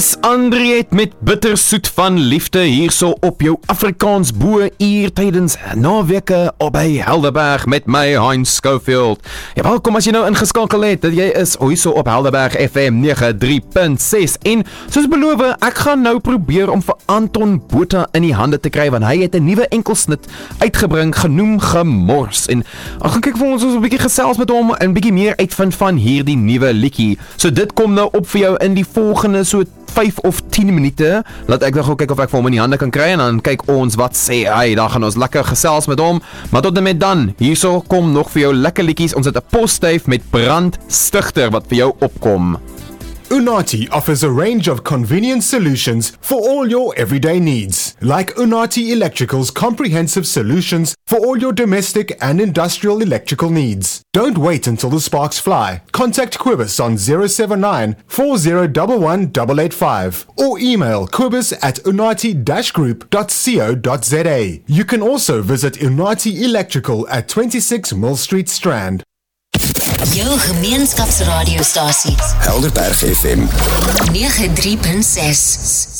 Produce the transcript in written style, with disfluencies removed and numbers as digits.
Andriet met bittersoet van liefde hierso op jou Afrikaans boe-uur tydens naweke op by Helderberg met my Heinz Schofield. Ja, welkom as jy nou ingeskakel het, dat jy is hierso op Helderberg FM 93.6 en soos beloof, ek gaan nou probeer om vir Anton Botha in die hande te kry, want hy het 'n nuwe enkelsnit uitgebring, genoem Gemors, en ek gaan kyk vir ons 'n bietjie gesels met hom en 'n bietjie meer uitvind van hierdie nuwe liedjie. So dit kom nou op vir jou in die volgende so 5 of 10 minute, laat ek dan gou kyk of ek vir hom in die hande kan kry, en dan kyk ons wat sê hy, dan gaan ons lekker gesels met hom, maar tot en met dan, hierso kom nog vir jou lekker liedjies, ons het 'n posduif met Brandstigter wat vir jou opkom. Unati offers a range of convenient solutions for all your everyday needs, like Unati Electrical's comprehensive solutions for all your domestic and industrial electrical needs. Don't wait until the sparks fly. Contact Quibus on 079 4011 885 or email quibus@unati-group.co.za. You can also visit Unati Electrical at 26 Mill Street Strand. Jou gemeenskapsradiostasie Helderberg FM 93.6